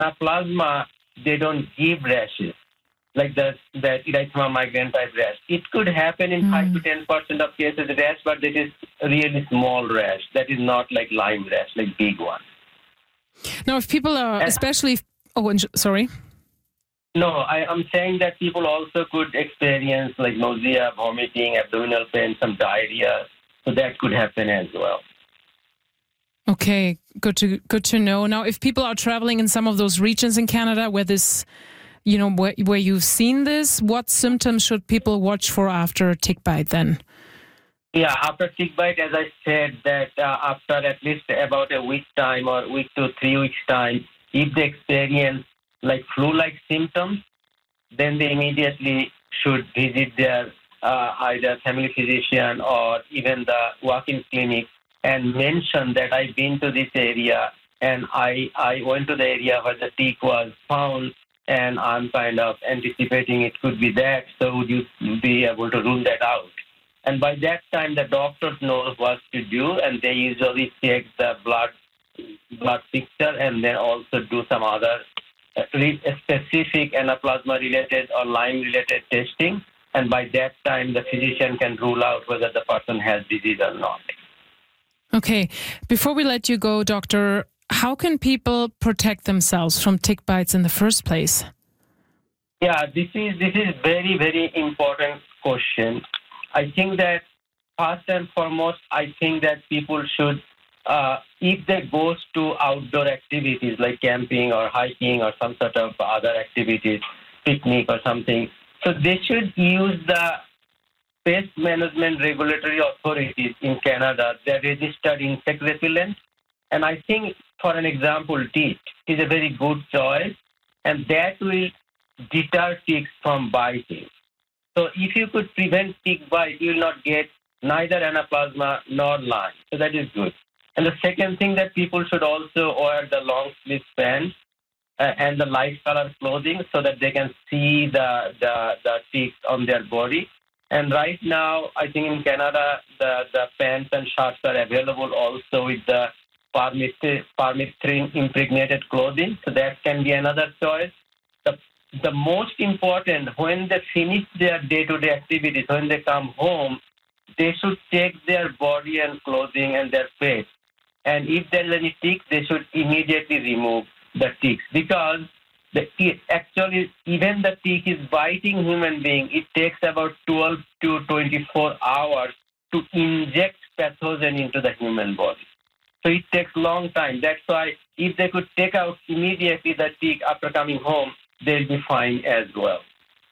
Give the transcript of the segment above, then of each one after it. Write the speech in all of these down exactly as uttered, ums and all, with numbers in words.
Anaplasma, they don't give rashes like the that erythema migrans type rash. It could happen in mm. five to ten percent of cases rash, but it is really small rash. That is not like Lyme rash, like big one. Now, if people are, and, especially, if, oh, sorry. No, I, I'm saying that people also could experience like nausea, vomiting, abdominal pain, some diarrhea. So that could happen as well. Okay, good to good to know. Now, if people are traveling in some of those regions in Canada where this, you know, where, where you've seen this, what symptoms should people watch for after a tick bite then? Yeah, after tick bite, as I said, that uh, after at least about a week's time or week to three weeks time, if they experience like flu-like symptoms, then they immediately should visit their uh, either family physician or even the walk-in clinic and mention that I've been to this area and I, I went to the area where the tick was found and I'm kind of anticipating it could be that, so would you be able to rule that out? And by that time, the doctors know what to do, and they usually check the blood blood picture and then also do some other uh, specific anaplasma-related or Lyme-related testing. And by that time, the physician can rule out whether the person has disease or not. Okay. Before we let you go, Doctor, how can people protect themselves from tick bites in the first place? Yeah, this is this is very, very important question. I think that first and foremost, I think that people should, uh, if they go to outdoor activities like camping or hiking or some sort of other activities, picnic or something, so they should use the Pest Management Regulatory Authorities in Canada. They're registered insect repellent. And I think, for an example, DEET is a very good choice, and that will deter ticks from biting. So if you could prevent tick bite, you will not get neither anaplasma nor Lyme. So that is good. And the second thing that people should also wear the long sleeve pants uh, and the light color clothing so that they can see the, the, the ticks on their body. And right now, I think in Canada, the, the pants and shirts are available also with the permethrin impregnated clothing. So that can be another choice. The, the most important, when they finish their day-to-day activities, when they come home, they should check their body and clothing and their face. And if there's any tick, they should immediately remove the ticks, because the tick, actually, even the tick is biting human being, it takes about twelve to twenty-four hours to inject pathogen into the human body. So it takes a long time. That's why if they could take out immediately the tick after coming home, they'll be fine as well.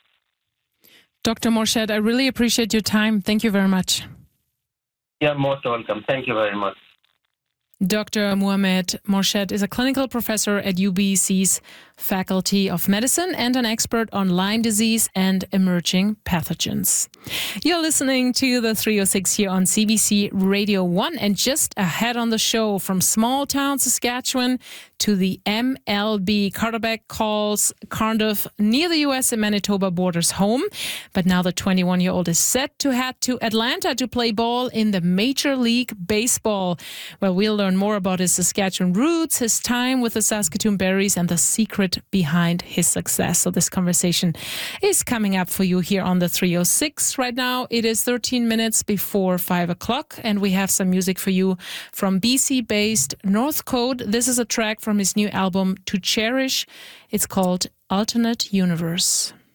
Doctor Morshed, I really appreciate your time. Thank you very much. You're most welcome. Thank you very much. Doctor Mohamed Morshed is a clinical professor at U B C's Faculty of Medicine and an expert on Lyme disease and emerging pathogens. You're listening to the three oh six here on C B C Radio one, and just ahead on the show, from small town Saskatchewan to the M L B, Carterbeck calls Cardiff near the U S and Manitoba borders home. But now the twenty-one-year-old is set to head to Atlanta to play ball in the Major League Baseball. Well, we'll learn more about his Saskatchewan roots, his time with the Saskatoon Berries, and the secret behind his success. So this conversation is coming up for you here on the three oh six. Right now, it is thirteen minutes before five o'clock, and we have some music for you from B C-based Northcote. This is a track from his new album, To Cherish. It's called Alternate Universe.